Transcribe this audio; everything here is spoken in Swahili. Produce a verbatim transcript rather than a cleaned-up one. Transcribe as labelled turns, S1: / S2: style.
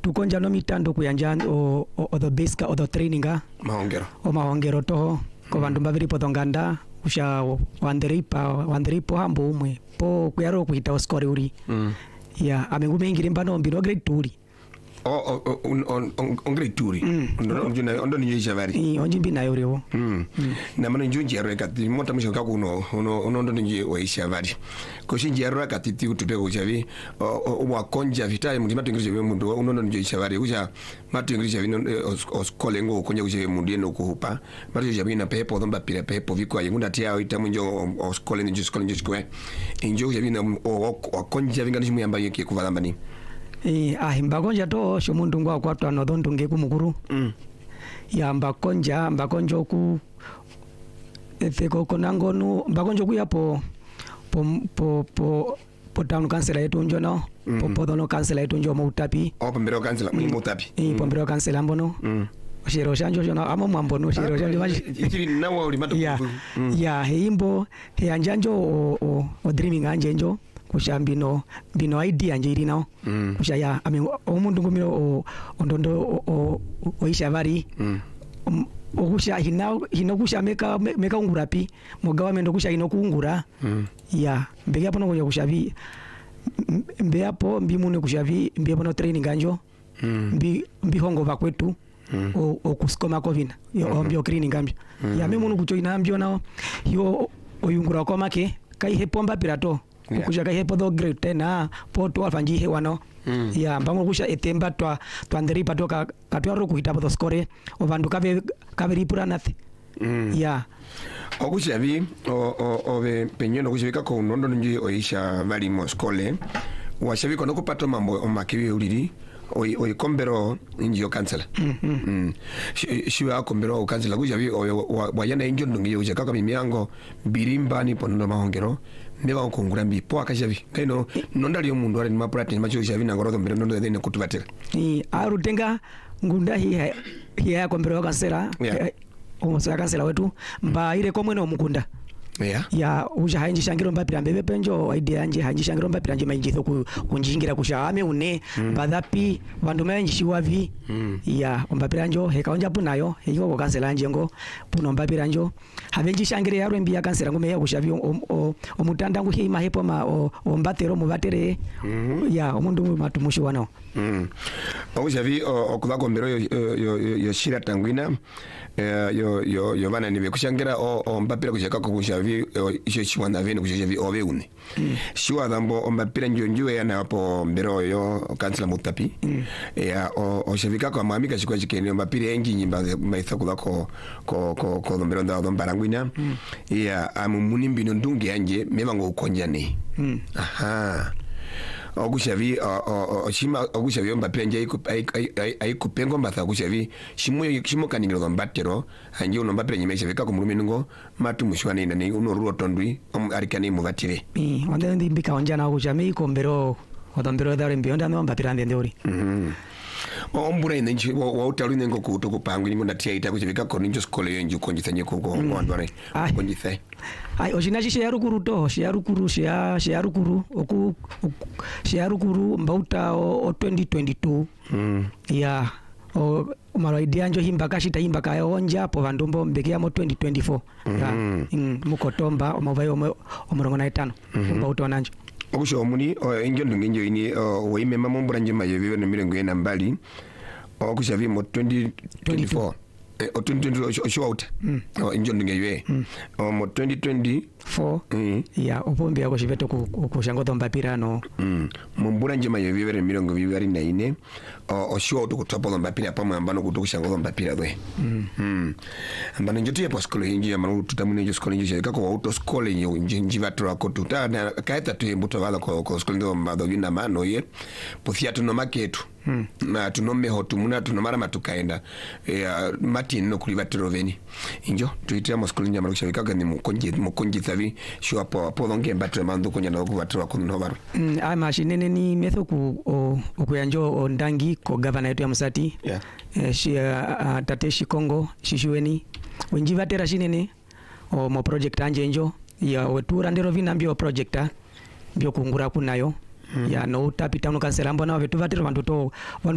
S1: tukonja no mitando kuyanja o o, o the basic o the training ga
S2: mahongero
S1: o mahongero to ko vandu mbaviri potonganda usha wanderipa wanderipo hambo umwe po kuyaro kuita score uri
S2: mm.
S1: ya amengume ingire mbano mbino grade two uri
S2: o o on on on grade two uri ndo njuna ndo ni javari
S1: i onji mbina yoriwo
S2: mm na mano njunji yaro kati mota musho ka kuno ono ono ndo nje wa javari ko shinji yaro kati ti utupe ko javi o wa konja vitai mu matu ngirije mundu ono ndo nje javari uja matu ngirije vino o skole ngo konja uje mundu no kuhupa matu javi na pepo ndo pira pepo viko ayunda tia itamu njo o skole nje skole nje skwe injo javi na o konja vinga nje muyamba yake kuvalamba ni
S1: eh ah mbakonja to sho mundu ngwa kwatwa no ndo nge kumukuru
S2: mm
S1: ya mbakonja mbakonjo ku efeko konango nu mbakonjo ku yapo po po po po town council yetu njo no
S2: mm.
S1: po po dono council yetu njo mo utapi
S2: o pembero council mu mm. utapi
S1: eh mm. pembero council ambono
S2: mm.
S1: shiro shanjo jona amo mwambono shiro shanjo maji
S2: ichi na wa uri matu
S1: ya mm. ya heimbo he anjanjo o o, o dreaming anje njo kusha mbino mbino idea nje irina
S2: mm.
S1: kusha ya ame omundu ngumiro o ondondo o o isha vari
S2: mm.
S1: um, okusha hina hino kusha meka meka ungurapi mugawamendo kusha hino kuungura
S2: mm.
S1: ya mbege hapo no kushavi mbe hapo mbi mune kushavi mbi hapo no training anjo
S2: mm.
S1: mbi mbi hongo va kwetu mm. o, o kuskoma kovina yo mm-hmm. mbio training ambio mm. ya memu kuchoina ambio nao yo oyungura kwa make kai hepomba pirato yeah. kusha kai hepo do great tena po to alfanji he wano mm. ya mbango kusha etemba twa twanderipa to ka katwaro kuita po score ovandu kave kave puranathi
S2: mm.
S1: ya
S2: okushavi o o ove penyeno kushivika ko nondo nje oisha vali mo skole washavi kono kupata mambo omakiwe uliri oi oi kombero injio kansela
S1: mm -hmm.
S2: mm shiwa kombero kansela kujavi wayana injo ndungi uja kaka mimiango birimba ni pondo mahongero ndeba okungura mbi po akashavi kaino nondali omundu ari maprati macho javi na ngoro kombero ndo dene kutubatira
S1: ni arutenga ngunda hi hi ya kombero kansela
S2: yeah.
S1: omusaka kansela wetu mba ile komwe no mukunda
S2: yeah.
S1: ya uja hanji shangiro mbapira mbebe penjo idea nje hanji shangiro mbapira nje mainjitho ku kunjingira kushame une mm. badhapi bandu menji shiwavi mm. ya mbapira njo hekaonja punayo hiko ko kansela nje ngo puno mbapira njo havenji shangire yaro mbia kansela ngume ya kushavi omutanda ngu hima hepo ma ombatero mubatere mm. ya omundu matumushi wano
S2: mm. okushavi okuba kombero yo yo yo shira tangwina yo yo yo bana nibe kushangira o mbapira kushaka kushavi isho chiwana vene kushavi obe une shiwa dambo ombapira njo njo ya na po mbero yo kansela mutapi ya o shavika kwa mamika chikwa chikene ombapira engi nyimba maithakula ko ko ko ko mbero nda ndo barangwina ya amumuni mbino ndungi anje mebango ukonjane aha okushavi oshima okushavi mbapira nje ayikupengo mbatha okushavi shimo shimo kaningiro mbatero anje uno mbapira nyime shavika ko mulumi ngo matu mushwane nani uno ruo tondwi arikani mubatire
S1: eh wanda ndi mbika onjana okushame ikombero odombero dare mbionda no mbapira ndende uri
S2: mhm ombura ine nchi wa utalu nengo kuto kupangwa ningo ndatia ita kuchivika ko ninjo skole yo nju konjithanye ko ko ngondware konjithe
S1: ai ojinaji she yarukuru to she yarukuru she she yarukuru oku she yarukuru mbauta o twenty twenty-two mm ya o mara idea njo himbaka shita himbaka onja po vandumbo mbekia mo twenty twenty-four ya mukotomba omabayo omurongo na itano mbauta wananjo
S2: okusho omuni injo ndunginjo ini weime mamombura nje mayeviwe no mirengo ena mbali okushavi mo twenty twenty-four o twenty twenty osho out o injo ndungiwe o mo twenty twenty-four
S1: ya opombe yako shiveto kushangoto mbapira no
S2: mombura nje mayeviwe no mirengo viwari na ine o show out kutopo mbapira pa mwambano kutokushangoto mbapira dwe mm ambano njotu ya poskole inji ya manu tutamune njo skole inji kako wa auto skole njo inji vatro ako tuta na kaeta tu mbuto vala ko ko skole ndo mbado vina mano ye pothia tuno maketu Hmm. na tunome hotu muna tunomara matukaenda e, mati no kuli vatro veni injo tuitira moskole nyama kushavika gani mukonje mukonje tavi shwa po po longe mbatre mando konya na ku vatro ko no baro
S1: mm a machine ni metho ku okuyanjo ondangi ko governor yetu ya Musati
S2: yeah
S1: eh, shi uh, tateshi Kongo shishuweni wenji vatera shinene o mo project anje njo ya wetura ndero vinambio projecta bio kungura kunayo mm. ya no tapita no kansela mbona vetu vatero vandu to